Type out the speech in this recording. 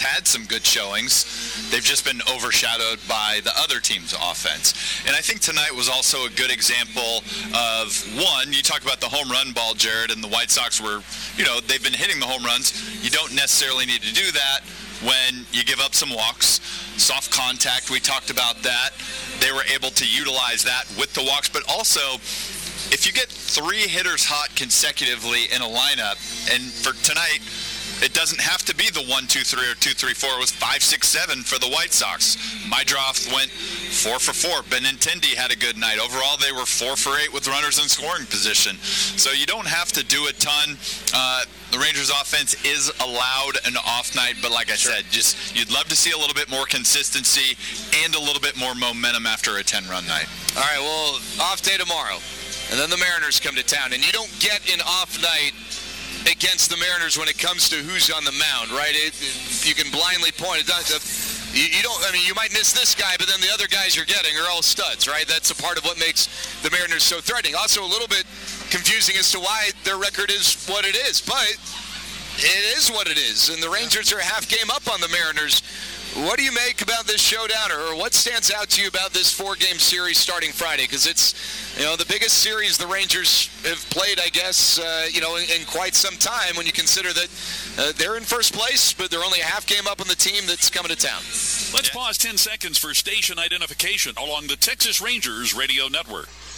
had some good showings. They've just been overshadowed by the other team's offense. And I think tonight was also a good example of, one, you talk about the home run ball, Jared, and the White Sox were, they've been hitting the home runs. You don't necessarily need to do that when you give up some walks. Soft contact, we talked about that. They were able to utilize that with the walks, but also, if you get 3 hitters hot consecutively in a lineup, and for tonight, it doesn't have to be the 1-2-3 or 2-3-4. It was 5-6-7 for the White Sox. Meidroth went 4 for 4. Benintendi had a good night. Overall, they were 4 for 8 with runners in scoring position. So you don't have to do a ton. The Rangers offense is allowed an off night, but like I said, just you'd love to see a little bit more consistency and a little bit more momentum after a 10-run night. All right, well, off day tomorrow. And then the Mariners come to town. And you don't get an off night against the Mariners when it comes to who's on the mound, right? You can blindly point. You might miss this guy, but then the other guys you're getting are all studs, right? That's a part of what makes the Mariners so threatening. Also a little bit confusing as to why their record is what it is, but it is what it is. And the Rangers are a half game up on the Mariners. What do you make about this showdown, or what stands out to you about this 4-game series starting Friday? Because it's, the biggest series the Rangers have played, I guess, in quite some time when you consider that they're in first place, but they're only a half game up on the team that's coming to town. Let's pause 10 seconds for station identification along the Texas Rangers Radio Network.